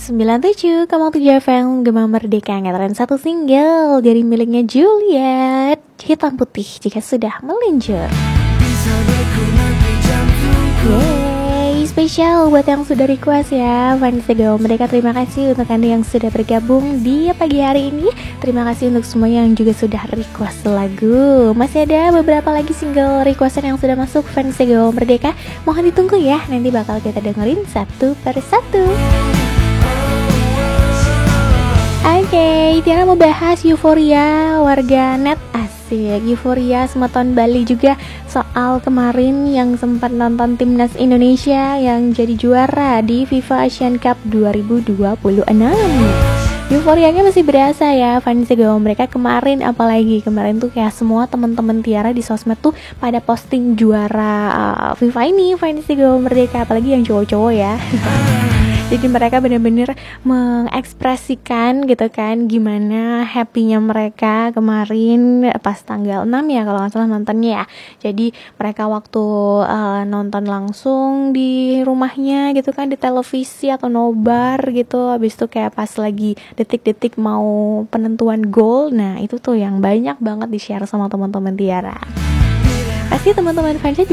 97,7 FM Gema Merdeka ngetren satu single dari miliknya Juliet, Hitam Putih Jika Sudah Meluncur. Yeay, spesial buat yang sudah request ya, fans Gema Merdeka. Terima kasih untuk Anda yang sudah bergabung di pagi hari ini. Terima kasih untuk semua yang juga sudah request lagu. Masih ada beberapa lagi single requestan yang sudah masuk fans Gema Merdeka. Mohon ditunggu ya, nanti bakal kita dengerin satu per satu. Oke, Tiara mau bahas euforia warga net. Asik, euforia Semeton Bali juga soal kemarin yang sempat nonton timnas Indonesia yang jadi juara di FIFA Asian Cup 2026. Euforianya masih berasa ya fans Gema Mereka kemarin, apalagi kemarin tuh kayak semua teman-teman Tiara di sosmed tuh pada posting juara FIFA ini fans Gema Merdeka, apalagi yang cowok-cowok ya. Jadi mereka benar-benar mengekspresikan gitu kan gimana happy-nya mereka kemarin pas tanggal 6 ya kalau nggak salah nontonnya ya. Jadi mereka waktu nonton langsung di rumahnya gitu kan, di televisi atau nobar gitu. Habis itu kayak pas lagi detik-detik mau penentuan gol. Nah itu tuh yang banyak banget di-share sama teman-teman Tiara. Pasti teman-teman fansnya